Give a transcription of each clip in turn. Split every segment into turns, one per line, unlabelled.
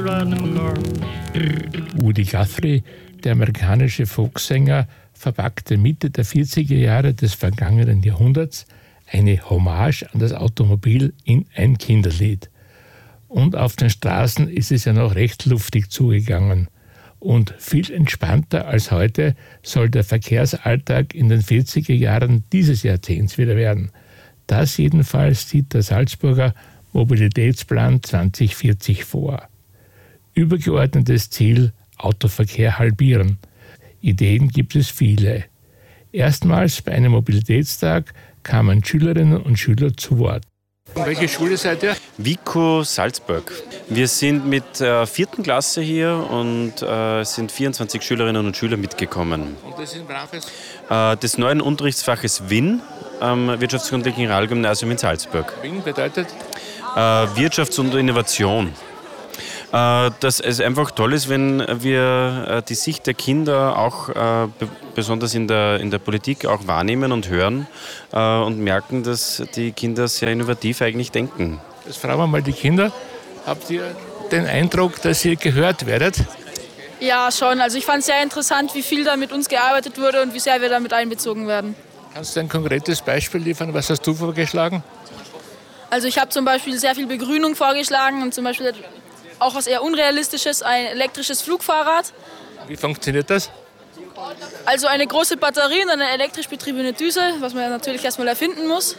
Woody Guthrie, der amerikanische Folksänger, verpackte Mitte der 40er Jahre des vergangenen Jahrhunderts eine Hommage an das Automobil in ein Kinderlied. Und auf den Straßen ist es ja noch recht luftig zugegangen. Und viel entspannter als heute soll der Verkehrsalltag in den 40er Jahren dieses Jahrzehnts wieder werden. Das jedenfalls sieht der Salzburger Mobilitätsplan 2040 vor. Übergeordnetes Ziel: Autoverkehr halbieren. Ideen gibt es viele. Erstmals bei einem Mobilitätstag kamen Schülerinnen und Schüler zu Wort. Welche Schule seid ihr?
Vico Salzburg. Wir sind mit der 4. Klasse hier und es sind 24 Schülerinnen und Schüler mitgekommen.
Und das ist im Rahmen
des neuen Unterrichtsfaches WIN am Wirtschaftsgrundlehrenden Realgymnasium in Salzburg.
WIN bedeutet?
Wirtschafts- und Innovation. Dass es einfach toll ist, wenn wir die Sicht der Kinder auch besonders in der Politik auch wahrnehmen und hören und merken, dass die Kinder sehr innovativ eigentlich denken.
Jetzt fragen wir mal die Kinder. Habt ihr den Eindruck, dass ihr gehört werdet?
Ja, schon. Also ich fand es sehr interessant, wie viel da mit uns gearbeitet wurde und wie sehr wir damit einbezogen werden.
Kannst du ein konkretes Beispiel liefern? Was hast du vorgeschlagen?
Also ich habe zum Beispiel sehr viel Begrünung vorgeschlagen und zum Beispiel auch was eher Unrealistisches, ein elektrisches Flugfahrrad.
Wie funktioniert das?
Also eine große Batterie und eine elektrisch betriebene Düse, was man ja natürlich erstmal erfinden muss.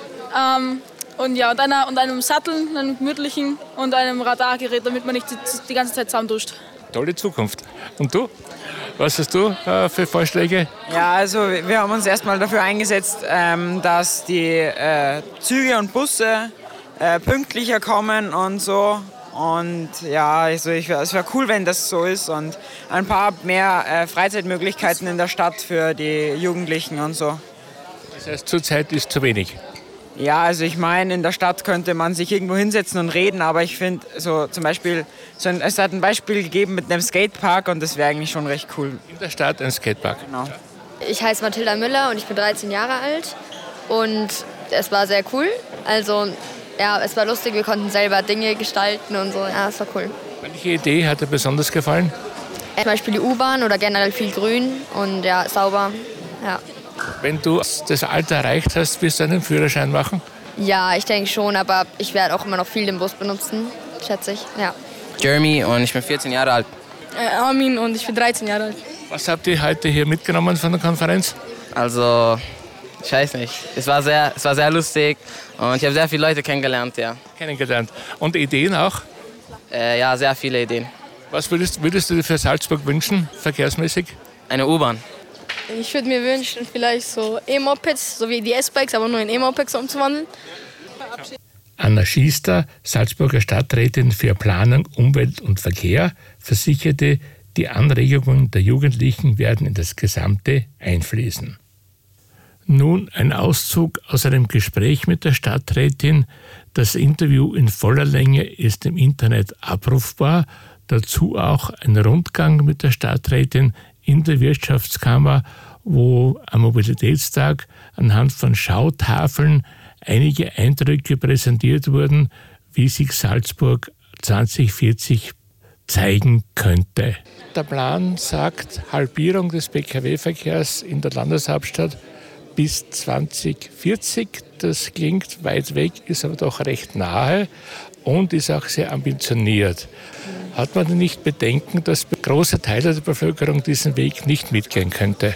Und einem Sattel, einem gemütlichen und einem Radargerät, damit man nicht die ganze Zeit zusammenduscht.
Tolle Zukunft. Und du? Was hast du für Vorschläge?
Ja, also wir haben uns erstmal dafür eingesetzt, dass die Züge und Busse pünktlicher kommen und so. Und ja, also es wäre cool, wenn das so ist und ein paar mehr Freizeitmöglichkeiten in der Stadt für die Jugendlichen und so.
Das heißt, zurzeit ist zu wenig?
Ja, also ich meine, in der Stadt könnte man sich irgendwo hinsetzen und reden, aber ich finde so zum Beispiel, es hat ein Beispiel gegeben mit einem Skatepark und das wäre eigentlich schon recht cool.
In der Stadt ein Skatepark?
Genau.
Ich heiße Mathilda Müller und ich bin 13 Jahre alt und es war sehr cool. Also ja, es war lustig, wir konnten selber Dinge gestalten und so. Ja, es war cool.
Welche Idee hat dir besonders gefallen?
Zum Beispiel die U-Bahn oder generell viel Grün und ja, sauber. Ja.
Wenn du das Alter erreicht hast, wirst du einen Führerschein machen?
Ja, ich denke schon, aber ich werde auch immer noch viel den Bus benutzen, schätze ich. Ja.
Jeremy und ich bin 14 Jahre alt.
Armin und ich bin 13 Jahre alt.
Was habt ihr heute hier mitgenommen von der Konferenz?
Also, ich weiß nicht. Es war sehr lustig und ich habe sehr viele Leute kennengelernt, ja.
Kennengelernt. Und Ideen auch?
Ja, sehr viele Ideen.
Was würdest du dir für Salzburg wünschen, verkehrsmäßig?
Eine U-Bahn.
Ich würde mir wünschen, vielleicht so E-Mopeds, so wie die S-Bikes, aber nur in E-Mopeds umzuwandeln.
Anna Schiester, Salzburger Stadträtin für Planung, Umwelt und Verkehr, versicherte, die Anregungen der Jugendlichen werden in das Gesamte einfließen. Nun ein Auszug aus einem Gespräch mit der Stadträtin. Das Interview in voller Länge ist im Internet abrufbar. Dazu auch ein Rundgang mit der Stadträtin in der Wirtschaftskammer, wo am Mobilitätstag anhand von Schautafeln einige Eindrücke präsentiert wurden, wie sich Salzburg 2040 zeigen könnte. Der Plan sagt Halbierung des Pkw-Verkehrs in der Landeshauptstadt bis 2040. Das klingt weit weg, ist aber doch recht nahe und ist auch sehr ambitioniert. Hat man denn nicht Bedenken, dass große Teile der Bevölkerung diesen Weg nicht mitgehen könnte?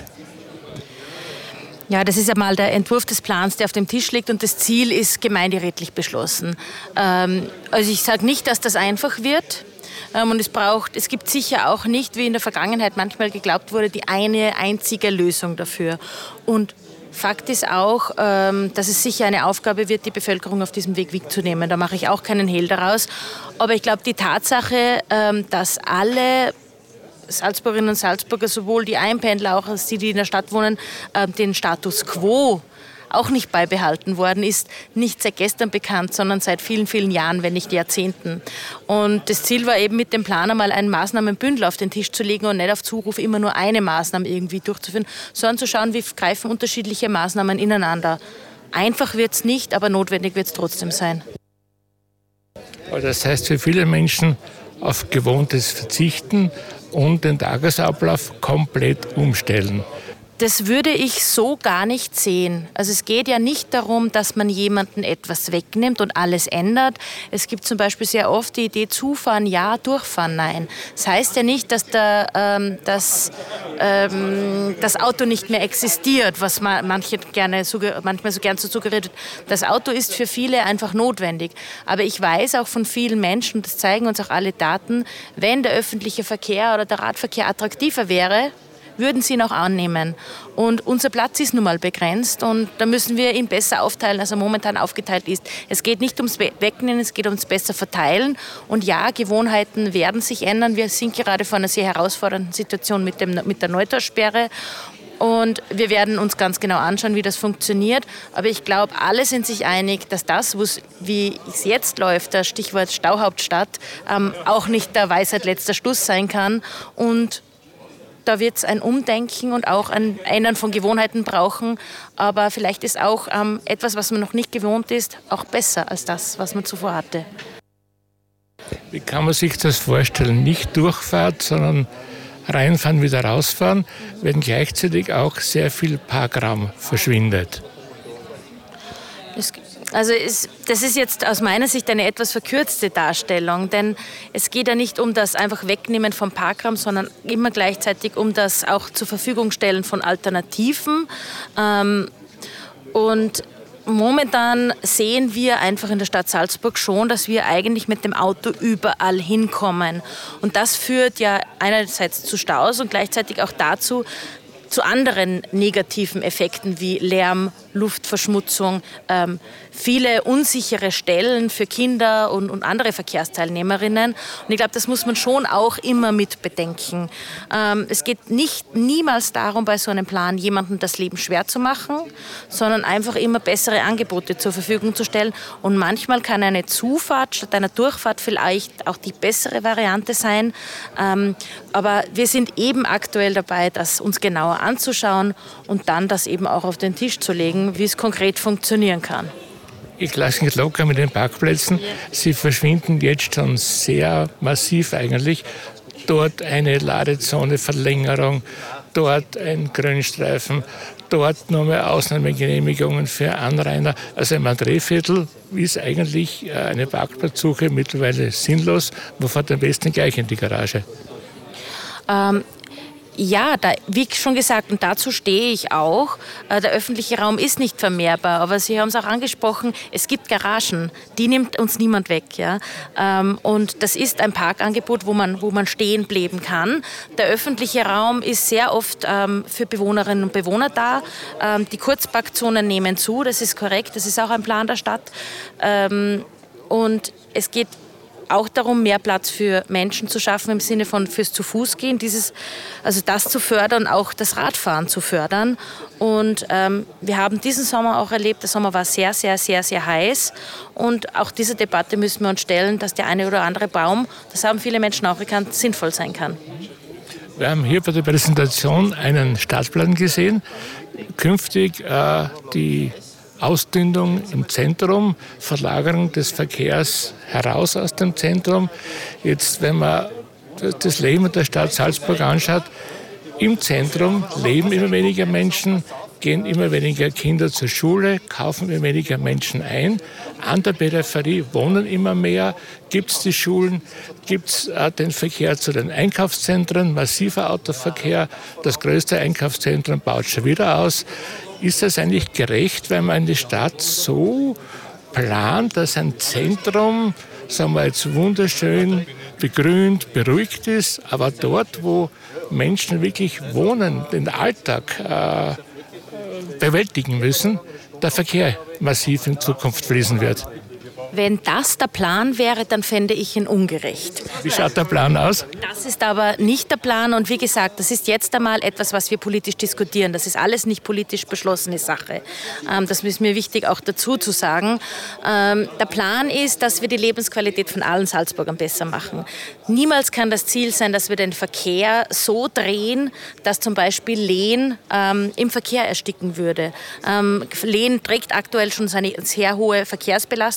Ja, das ist einmal der Entwurf des Plans, der auf dem Tisch liegt und das Ziel ist gemeinderätlich beschlossen. Also ich sage nicht, dass das einfach wird. Und es gibt sicher auch nicht, wie in der Vergangenheit manchmal geglaubt wurde, die eine einzige Lösung dafür. Und Fakt ist auch, dass es sicher eine Aufgabe wird, die Bevölkerung auf diesem Weg wegzunehmen. Da mache ich auch keinen Hehl daraus. Aber ich glaube, die Tatsache, dass alle Salzburgerinnen und Salzburger, sowohl die Einpendler auch als die in der Stadt wohnen, den Status quo auch nicht beibehalten worden ist, nicht seit gestern bekannt, sondern seit vielen, vielen Jahren, wenn nicht Jahrzehnten. Und das Ziel war eben mit dem Plan einmal ein Maßnahmenbündel auf den Tisch zu legen und nicht auf Zuruf immer nur eine Maßnahme irgendwie durchzuführen, sondern zu schauen, wie greifen unterschiedliche Maßnahmen ineinander. Einfach wird es nicht, aber notwendig wird es trotzdem sein.
Das heißt für viele Menschen auf Gewohntes verzichten und den Tagesablauf komplett umstellen?
Das würde ich so gar nicht sehen. Also es geht ja nicht darum, dass man jemandem etwas wegnimmt und alles ändert. Es gibt zum Beispiel sehr oft die Idee, zufahren ja, durchfahren nein. Das heißt ja nicht, dass das Auto nicht mehr existiert, was manchmal so gern so suggeriert wird. Das Auto ist für viele einfach notwendig. Aber ich weiß auch von vielen Menschen, und das zeigen uns auch alle Daten, wenn der öffentliche Verkehr oder der Radverkehr attraktiver wäre, würden sie ihn auch annehmen. Und unser Platz ist nun mal begrenzt und da müssen wir ihn besser aufteilen, als er momentan aufgeteilt ist. Es geht nicht ums Wegnehmen, es geht ums besser verteilen. Und ja, Gewohnheiten werden sich ändern. Wir sind gerade vor einer sehr herausfordernden Situation mit der Neutaussperre. Und wir werden uns ganz genau anschauen, wie das funktioniert. Aber ich glaube, alle sind sich einig, dass das, wie es jetzt läuft, das Stichwort Stauhauptstadt, auch nicht der Weisheit letzter Schluss sein kann. Und da wird es ein Umdenken und auch ein Ändern von Gewohnheiten brauchen. Aber vielleicht ist auch etwas, was man noch nicht gewohnt ist, auch besser als das, was man zuvor hatte.
Wie kann man sich das vorstellen? Nicht Durchfahrt, sondern reinfahren, wieder rausfahren, wenn gleichzeitig auch sehr viel Parkraum verschwindet.
Das ist jetzt aus meiner Sicht eine etwas verkürzte Darstellung, denn es geht ja nicht um das einfach Wegnehmen vom Parkraum, sondern immer gleichzeitig um das auch zur Verfügung stellen von Alternativen. Und momentan sehen wir einfach in der Stadt Salzburg schon, dass wir eigentlich mit dem Auto überall hinkommen. Und das führt ja einerseits zu Staus und gleichzeitig auch dazu, zu anderen negativen Effekten wie Lärm, Luftverschmutzung, viele unsichere Stellen für Kinder und andere Verkehrsteilnehmerinnen. Und ich glaube, das muss man schon auch immer mit bedenken. Es geht niemals darum, bei so einem Plan jemandem das Leben schwer zu machen, sondern einfach immer bessere Angebote zur Verfügung zu stellen. Und manchmal kann eine Zufahrt statt einer Durchfahrt vielleicht auch die bessere Variante sein. Aber wir sind eben aktuell dabei, das uns genauer anzuschauen und dann das eben auch auf den Tisch zu legen, wie es konkret funktionieren kann.
Ich lasse mich locker mit den Parkplätzen. Sie verschwinden jetzt schon sehr massiv eigentlich. Dort eine Ladezoneverlängerung, dort ein Grünstreifen, dort nochmal Ausnahmegenehmigungen für Anrainer. Also im Drehviertel ist eigentlich eine Parkplatzsuche mittlerweile sinnlos. Man fährt am besten gleich in die Garage.
Ja, wie schon gesagt, und dazu stehe ich auch, der öffentliche Raum ist nicht vermehrbar, aber Sie haben es auch angesprochen, es gibt Garagen, die nimmt uns niemand weg. Ja? Und das ist ein Parkangebot, wo man stehen bleiben kann. Der öffentliche Raum ist sehr oft für Bewohnerinnen und Bewohner da. Die Kurzparkzonen nehmen zu, das ist korrekt, das ist auch ein Plan der Stadt. Und es geht auch darum, mehr Platz für Menschen zu schaffen im Sinne von fürs Zu-Fuß-Gehen, das zu fördern, auch das Radfahren zu fördern. Und wir haben diesen Sommer auch erlebt, der Sommer war sehr, sehr, sehr, sehr heiß. Und auch diese Debatte müssen wir uns stellen, dass der eine oder andere Baum, das haben viele Menschen auch erkannt, sinnvoll sein kann.
Wir haben hier bei der Präsentation einen Stadtplan gesehen. Künftig die Ausdünnung im Zentrum, Verlagerung des Verkehrs heraus aus dem Zentrum. Jetzt, wenn man das Leben der Stadt Salzburg anschaut, im Zentrum leben immer weniger Menschen, gehen immer weniger Kinder zur Schule, kaufen immer weniger Menschen ein. An der Peripherie wohnen immer mehr. Gibt es die Schulen, gibt es den Verkehr zu den Einkaufszentren, massiver Autoverkehr. Das größte Einkaufszentrum baut schon wieder aus. Ist das eigentlich gerecht, wenn man die Stadt so plant, dass ein Zentrum, sagen wir jetzt, wunderschön begrünt, beruhigt ist, aber dort, wo Menschen wirklich wohnen, den Alltag bewältigen müssen, der Verkehr massiv in Zukunft fließen wird?
Wenn das der Plan wäre, dann fände ich ihn ungerecht.
Wie schaut der Plan aus?
Das ist aber nicht der Plan und wie gesagt, das ist jetzt einmal etwas, was wir politisch diskutieren. Das ist alles nicht politisch beschlossene Sache. Das ist mir wichtig auch dazu zu sagen. Der Plan ist, dass wir die Lebensqualität von allen Salzburgern besser machen. Niemals kann das Ziel sein, dass wir den Verkehr so drehen, dass zum Beispiel Lehn im Verkehr ersticken würde. Lehn trägt aktuell schon seine sehr hohe Verkehrsbelastung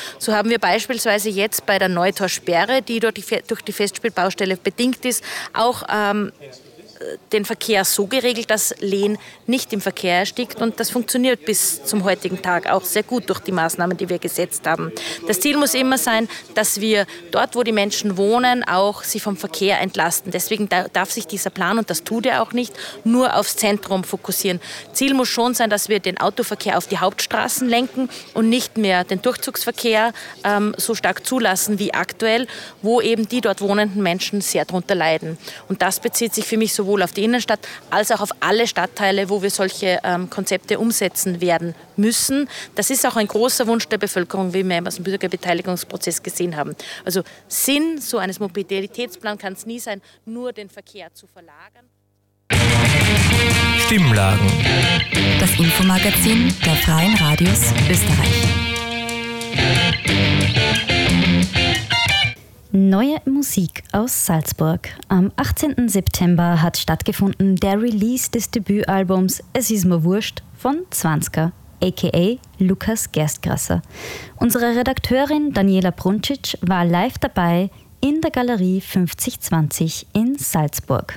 So haben wir beispielsweise jetzt bei der Neutorsperre, die durch die Festspielbaustelle bedingt ist, auch den Verkehr so geregelt, dass Lehn nicht im Verkehr erstickt, und das funktioniert bis zum heutigen Tag auch sehr gut durch die Maßnahmen, die wir gesetzt haben. Das Ziel muss immer sein, dass wir dort, wo die Menschen wohnen, auch sie vom Verkehr entlasten. Deswegen darf sich dieser Plan, und das tut er auch nicht, nur aufs Zentrum fokussieren. Ziel muss schon sein, dass wir den Autoverkehr auf die Hauptstraßen lenken und nicht mehr den Durchzugsverkehr so stark zulassen wie aktuell, wo eben die dort wohnenden Menschen sehr darunter leiden. Und das bezieht sich für mich sowohl auf die Innenstadt als auch auf alle Stadtteile, wo wir solche Konzepte umsetzen werden müssen. Das ist auch ein großer Wunsch der Bevölkerung, wie wir aus dem Bürgerbeteiligungsprozess gesehen haben. Also Sinn so eines Mobilitätsplans kann es nie sein, nur den Verkehr zu verlagern.
Stimmlagen.
Das Infomagazin der Freien Radios Österreich. Neue Musik aus Salzburg. Am 18. September hat stattgefunden der Release des Debütalbums Es ist mir wurscht von Zwanziger, a.k.a. Lukas Gerstgrasser. Unsere Redakteurin Daniela Bruncic war live dabei in der Galerie 5020 in Salzburg.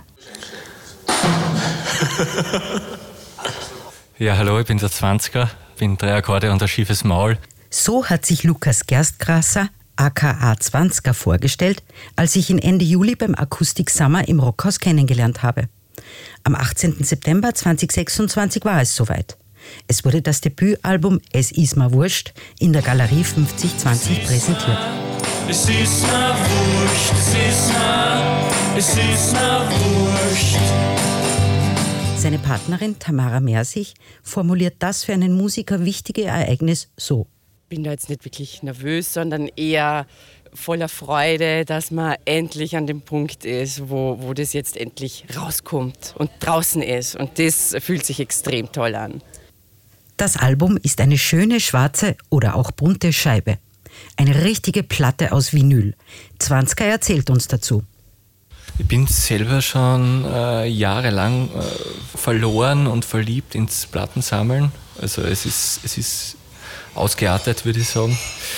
Ja, hallo, ich bin der Zwanziger, bin 3 Akkorde und ein schiefes Maul.
So hat sich Lukas Gerstgrasser, aka Zwanziger, vorgestellt, als ich ihn Ende Juli beim Akustik Summer im Rockhaus kennengelernt habe. Am 18. September 2026 war es soweit. Es wurde das Debütalbum Es ist mir wurscht in der Galerie 5020 präsentiert.
Es ist mir wurscht, es ist mir wurscht.
Seine Partnerin Tamara Mersich formuliert das für einen Musiker wichtige Ereignis so.
Ich bin da jetzt nicht wirklich nervös, sondern eher voller Freude, dass man endlich an dem Punkt ist, wo das jetzt endlich rauskommt und draußen ist. Und das fühlt sich extrem toll an.
Das Album ist eine schöne schwarze oder auch bunte Scheibe. Eine richtige Platte aus Vinyl. Zwanziger erzählt uns dazu.
Ich bin selber schon jahrelang verloren und verliebt ins Plattensammeln. Also es ist ausgeartet, würde ich sagen.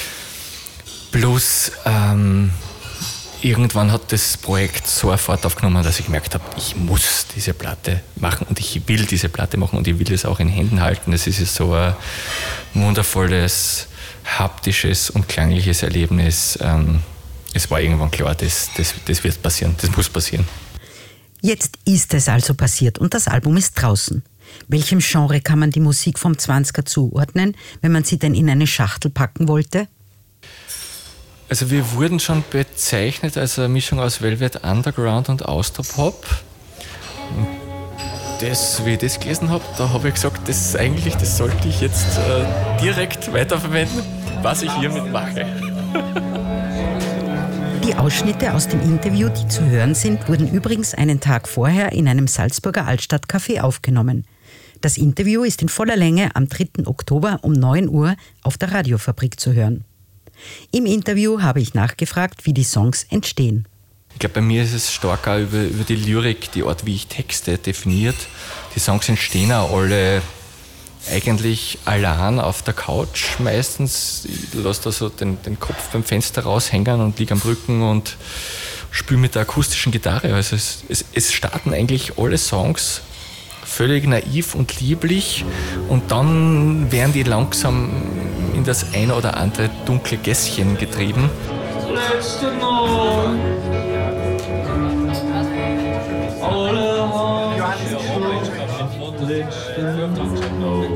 Plus irgendwann hat das Projekt so eine Fahrt aufgenommen, dass ich gemerkt habe, ich muss diese Platte machen und ich will diese Platte machen und ich will es auch in Händen halten. Es ist so ein wundervolles, haptisches und klangliches Erlebnis. Es war irgendwann klar, das wird passieren, das muss passieren.
Jetzt ist es also passiert und das Album ist draußen. Welchem Genre kann man die Musik vom Zwanziger zuordnen, wenn man sie denn in eine Schachtel packen wollte?
Also wir wurden schon bezeichnet als eine Mischung aus Velvet Underground und Austropop. Wie ich das gelesen habe, da habe ich gesagt, das sollte ich jetzt direkt weiterverwenden, was ich hiermit mache.
Die Ausschnitte aus dem Interview, die zu hören sind, wurden übrigens einen Tag vorher in einem Salzburger Altstadtcafé aufgenommen. Das Interview ist in voller Länge am 3. Oktober um 9 Uhr auf der Radiofabrik zu hören. Im Interview habe ich nachgefragt, wie die Songs entstehen.
Ich glaube, bei mir ist es stark auch über die Lyrik, die Art, wie ich Texte definiert. Die Songs entstehen auch alle eigentlich allein auf der Couch meistens. Ich lasse da so den Kopf beim Fenster raushängen und liege am Rücken und spiele mit der akustischen Gitarre. Also es starten eigentlich alle Songs völlig naiv und lieblich und dann werden die langsam in das ein oder andere dunkle Gässchen getrieben.
Letzte Nacht, alle haben letzte Nacht.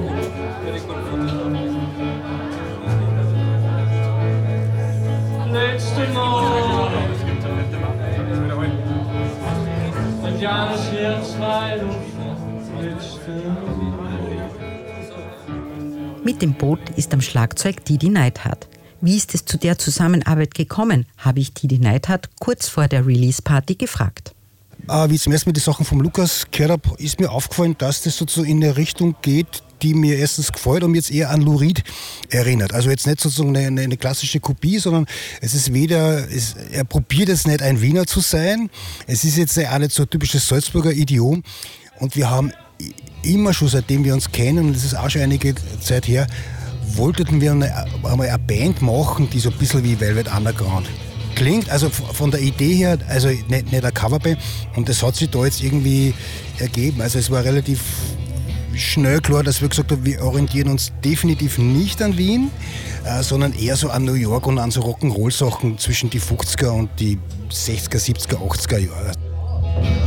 Letzte Nacht, und ja, das Herz weit und
mit dem Boot ist am Schlagzeug Didi Neidhardt. Wie ist es zu der Zusammenarbeit gekommen, habe ich Didi Neidhardt kurz vor der Release-Party gefragt.
Wie ich zum ersten Mal die Sachen vom Lukas gehört habe, ist mir aufgefallen, dass das sozusagen in eine Richtung geht, die mir erstens gefällt und jetzt eher an Lou Reed erinnert. Also jetzt nicht sozusagen eine klassische Kopie, sondern es ist er probiert jetzt nicht ein Wiener zu sein. Es ist jetzt auch nicht so ein typisches Salzburger Idiom. Und wir haben immer schon, seitdem wir uns kennen, und das ist auch schon einige Zeit her, wollten wir einmal eine Band machen, die so ein bisschen wie Velvet Underground klingt. Also von der Idee her, also nicht eine Coverband. Und das hat sich da jetzt irgendwie ergeben. Also es war relativ schnell klar, dass wir gesagt haben, wir orientieren uns definitiv nicht an Wien, sondern eher so an New York und an so Rock'n'Roll-Sachen zwischen die 50er und die 60er, 70er, 80er Jahre.